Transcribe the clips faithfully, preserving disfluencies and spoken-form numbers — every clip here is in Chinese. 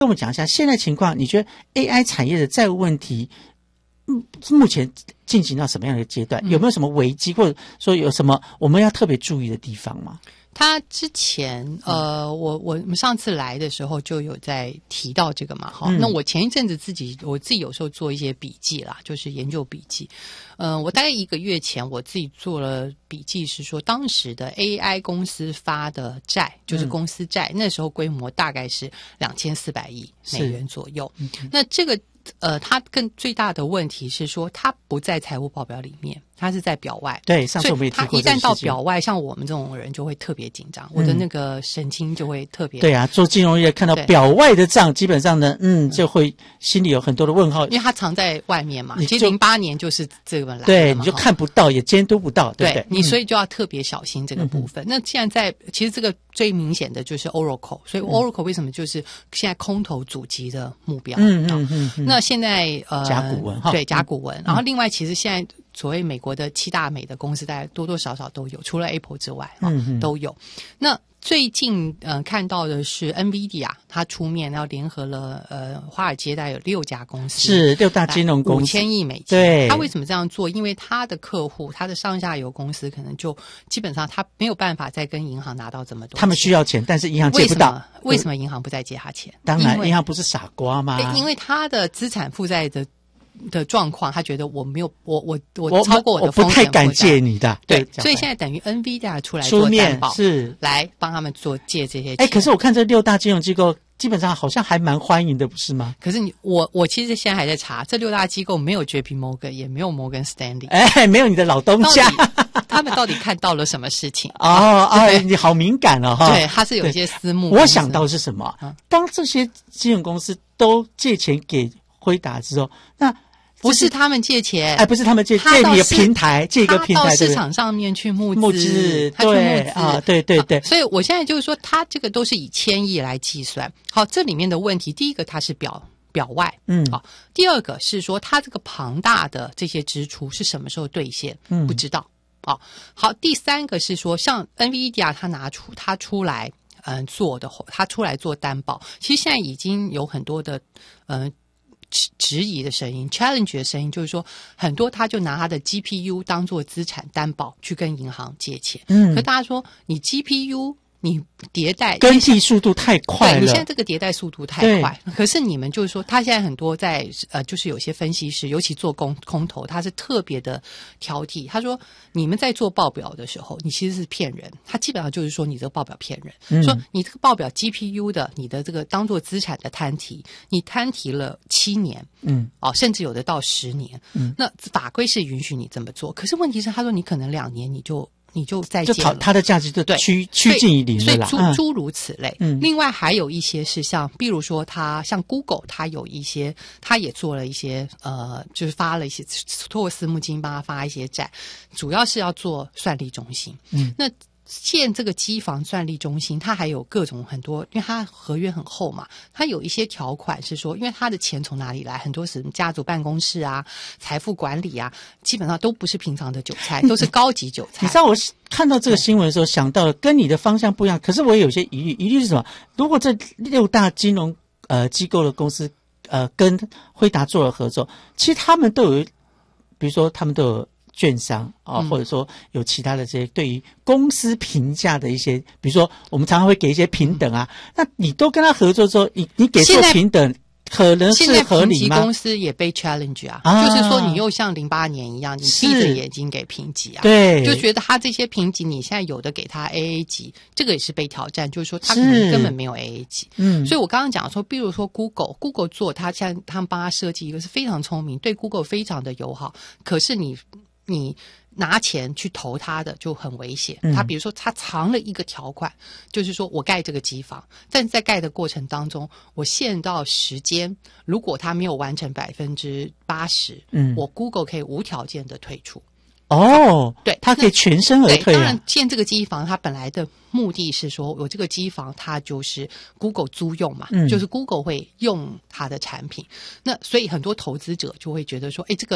跟我们讲一下现在情况，你觉得 A I 产业的债务问题嗯，目前进行到什么样的阶段？有没有什么危机，或者说有什么我们要特别注意的地方吗？ 他之前呃，我我们上次来的时候就有在提到这个嘛，哈、嗯。那我前一阵子自己我自己有时候做一些笔记啦，就是研究笔记。嗯、呃，我大概一个月前我自己做了笔记，是说当时的 A I 公司发的债，就是公司债，嗯、那时候规模大概是两千四百亿美元左右。嗯、那这个呃，它更最大的问题是说，它不在财务报表里面，它是在表外。 对，上次我们也提过这个事情。 它一旦到表外，像我们这种人就会特别紧张，嗯、我的那个神经就会特别。 对啊，做金融业看到表外的账，基本上呢，嗯，就会心里有很多的问号， 因为它藏在外面嘛。其实零八年就是这个来的嘛， 对，你就看不到，也监督不到，对不对？ 对你所以就要特别小心这个部分。嗯、那既然在，其实这个最明显的就是 Oracle， 所以 Oracle 为什么就是现在空头阻击的目标？嗯嗯嗯嗯。那现在呃， 甲骨文哈， 对甲骨文。嗯、然后另外，其实现在所谓美国的七大美的公司，大概多多少少都有，除了 Apple 之外，嗯嗯都有。那最近呃看到的是 NVIDIA， 它出面要联合了呃华尔街大概有六家公司， 是六大金融公司， 五千亿美金。 对， 它为什么这样做？因为它的客户，它的上下游公司可能就基本上它没有办法再跟银行拿到这么多钱， 他们需要钱，但是银行借不到。 为什么？为什么银行不再借他钱？ 当然，银行不是傻瓜吗？ 因为他的资产负债的。的状况，他觉得我没有我我我超过我的风险， 我不太敢借你的， 对，所以现在等于 NVIDIA 出来做担保， 是来帮他们做借这些钱。 哎，可是我看这六大金融机构基本上好像还蛮欢迎的，不是吗？ 可是你我我其实现在还在查，这六大机构没有 J P Morgan， 也没有 Morgan Stanley， 哎，没有你的老东家， 他们到底看到了什么事情？ 哦哦，你好敏感了哈。 对，他是有一些私募。 我想到是什么？当这些金融公司都借钱给辉达之后，那不是他们借钱， 哎，不是他们借，借你的平台，借一个平台， 他到市场上面去募资， 募资，对啊，对对对。 所以我现在就是说，他这个都是以千亿来计算。好，这里面的问题，第一个它是表表外，嗯，好，第二个是说，它这个庞大的这些支出是什么时候兑现，嗯，不知道。好，好，第三个是说，像 NVIDIA 它拿出它出来，嗯，做的，它出来做担保，其实现在已经有很多的，嗯。质疑的声音 challenge 的声音，就是说很多他就拿他的 G P U 当做资产担保去跟银行借钱。嗯，可大家说你 G P U 你迭代更替速度太快了， 对，你现在这个迭代速度太快。可是你们就是说，他现在很多在呃，就是有些分析师，尤其做空空头，他是特别的挑剔。他说，你们在做报表的时候，你其实是骗人。他基本上就是说，你这个报表骗人，嗯、说你这个报表 G P U 的，你的这个当做资产的摊提，你摊提了七年，嗯，哦，甚至有的到十年，嗯，那法规是允许你这么做。可是问题是，他说你可能两年你就。你就再见了， 它的价值就趋趋近于零了啦。 所以诸诸如此类。嗯，另外还有一些是像，比如说它像 Google， 它有一些，它也做了一些呃，就是发了一些托私募金帮它发一些债，主要是要做算力中心。嗯，那。建这个机房算力中心，它还有各种很多，因为它合约很厚嘛，它有一些条款是说，因为它的钱从哪里来，很多是家族办公室啊、财富管理啊，基本上都不是平常的韭菜，都是高级韭菜。 你知道我看到这个新闻的时候，想到了跟你的方向不一样，可是我也有些疑虑，疑虑是什么？如果这六大金融呃机构的公司呃跟辉达做了合作，其实他们都有，比如说他们都有。券商啊、哦，或者说有其他的这些对于公司评价的一些，比如说我们常常会给一些平等啊，那你都跟他合作之后，你你给错平等，可能是合理吗？ 现在评级公司也被 challenge 啊，啊就是说你又像零八年一样，你闭着眼睛给评级啊， 对， 就觉得他这些评级，你现在有的给他 A A 级，这个也是被挑战，就是说他可能根本没有 A A 级。嗯，所以我刚刚讲说，比如说 Google，Google Google 做他现在他们帮他设计一个是非常聪明，对 Google 非常的友好，可是你。你拿钱去投他的就很危险。他比如说他藏了一个条款，嗯、就是说我盖这个机房，但是在盖的过程当中，我限到时间，如果他没有完成百分之八十，嗯，我 Google 可以无条件的退出。 哦， 对， 他可以全身而退、啊。 当然，建这个机房，它本来的目的是说，我这个机房它就是 Google 租用嘛，嗯、就是 Google 会用它的产品。那所以很多投资者就会觉得说，哎，这个。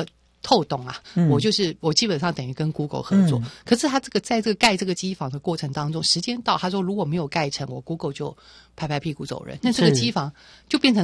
透懂啊，嗯、我就是我基本上等于跟 Google 合作。嗯、可是他这个在这个盖这个机房的过程当中，时间到，他说如果没有盖成，我 Google 就拍拍屁股走人。那这个机房就变成